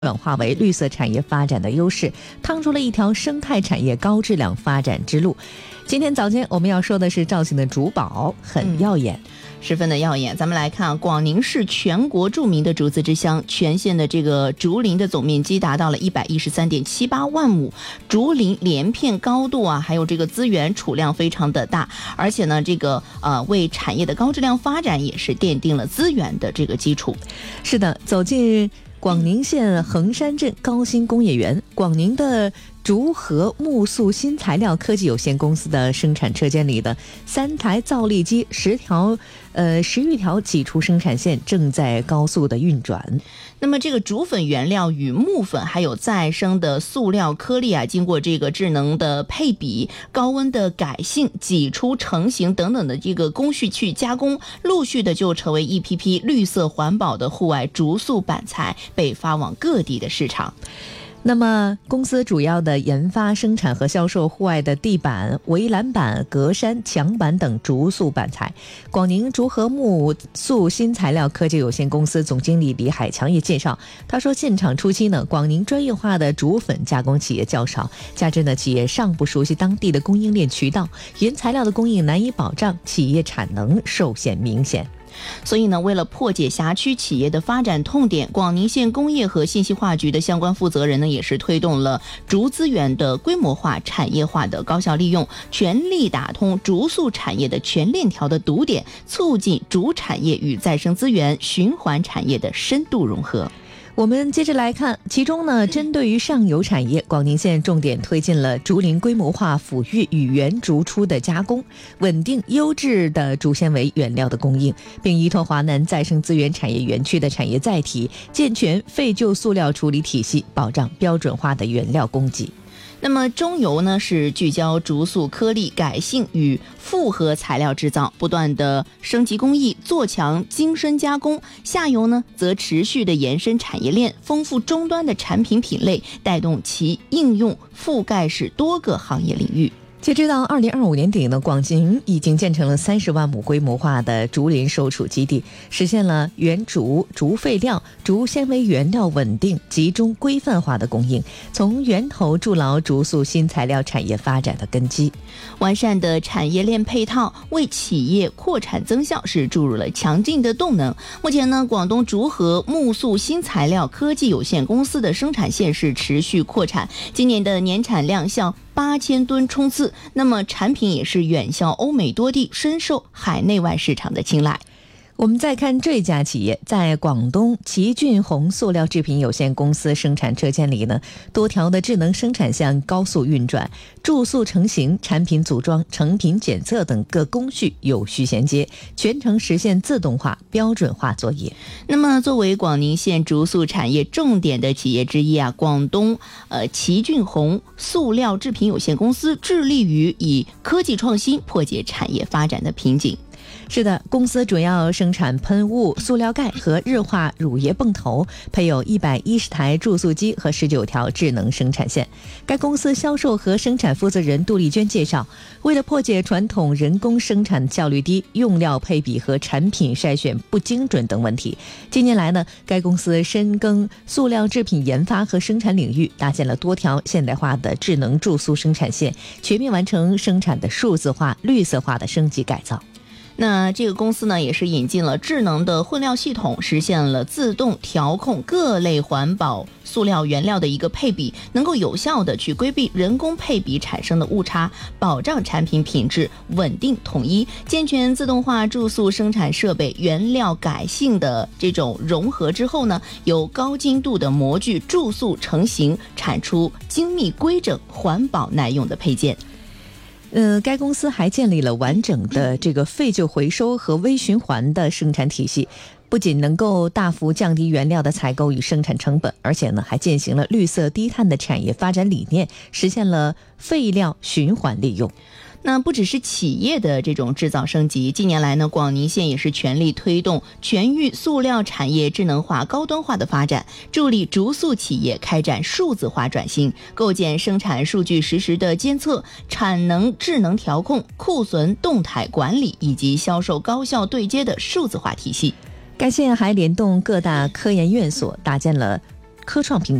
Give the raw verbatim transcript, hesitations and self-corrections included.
转化为绿色产业发展的优势，趟出了一条生态产业高质量发展之路。今天早间我们要说的是肇庆的竹宝，很耀眼、嗯、 十分的耀眼。咱们来看，广宁是全国著名的竹子之乡，全县的这个竹林的总面积达到了一百一十三点七八万亩，竹林连片高度啊，还有这个资源储量非常的大，而且呢，这个呃为产业的高质量发展也是奠定了资源的这个基础。 是的，走进广宁县横山镇高新工业园，广宁的竹和木塑新材料科技有限公司的生产车间里的三台造粒机、十条呃十余条挤出生产线正在高速的运转。 那么这个竹粉原料与木粉还有再生的塑料颗粒啊，经过这个智能的配比、高温的改性、挤出成型等等的这个工序去加工，陆续的就成为一批批绿色环保的户外竹塑板材，被发往各地的市场。 那么公司主要的研发、生产和销售户外的地板、围栏板、格栅、墙板等竹塑板材。广宁竹和木塑新材料科技有限公司总经理李海强也介绍，他说建厂初期呢，广宁专业化的竹粉加工企业较少，加之呢企业尚不熟悉当地的供应链渠道，原材料的供应难以保障，企业产能受限明显。 所以呢，为了破解辖区企业的发展痛点，广宁县工业和信息化局的相关负责人呢，也是推动了竹资源的规模化、产业化的高效利用，全力打通竹塑产业的全链条的堵点，促进竹产业与再生资源、循环产业的深度融合。 我们接着来看，其中呢，针对于上游产业，广宁县重点推进了竹林规模化抚育与原竹出的加工，稳定优质的竹纤维原料的供应，并依托华南再生资源产业园区的产业载体，健全废旧塑料处理体系，保障标准化的原料供给。 那么中游呢，是聚焦竹塑颗粒改性与复合材料制造，不断的升级工艺，做强精深加工。下游呢，则持续的延伸产业链，丰富终端的产品品类，带动其应用覆盖是多个行业领域。 截止到二零二五年底呢，广宁已经建成了三十万亩规模化的竹林收储基地，实现了原竹、竹废料、竹纤维原料稳定、集中、规范化的供应，从源头筑牢竹塑新材料产业发展的根基。 完善的产业链配套为企业扩产增效是注入了强劲的动能。目前呢，广东竹和木塑新材料科技有限公司的生产线是持续扩产，今年的年产量向八千吨冲刺，那么产品也是远销欧美多地，深受海内外市场的青睐。 我们再看这家企业，在广东奇骏红塑料制品有限公司生产车间里呢，多条的智能生产线高速运转，注塑成型、产品组装、成品检测等各工序有序衔接，全程实现自动化、标准化作业。 那么作为广宁县竹塑产业重点的企业之一啊，广东呃奇骏红塑料制品有限公司致力于以科技创新破解产业发展的瓶颈。 是的，公司主要生产喷雾、塑料盖和日化乳液泵头，配有一百一十台注塑机和十九条智能生产线。该公司销售和生产负责人杜丽娟介绍，为了破解传统人工生产效率低、用料配比和产品筛选不精准等问题，近年来呢，该公司深耕塑料制品研发和生产领域，搭建了多条现代化的智能注塑生产线，全面完成生产的数字化、绿色化的升级改造。 那这个公司呢，也是引进了智能的混料系统，实现了自动调控各类环保塑料原料的一个配比，能够有效的去规避人工配比产生的误差，保障产品品质稳定统一。健全自动化注塑生产设备原料改性的这种融合之后呢，由高精度的模具注塑成型，产出精密规整、环保耐用的配件。 呃，该公司还建立了完整的这个废旧回收和微循环的生产体系，不仅能够大幅降低原料的采购与生产成本，而且呢，还践行了绿色低碳的产业发展理念，实现了废料循环利用。 那不只是企业的这种制造升级，近年来呢，广宁县也是全力推动全域塑料产业智能化、高端化的发展，助力竹塑企业开展数字化转型，构建生产数据实时的监测、产能智能调控、库存动态管理以及销售高效对接的数字化体系。 该县还联动各大科研院所，搭建了科创平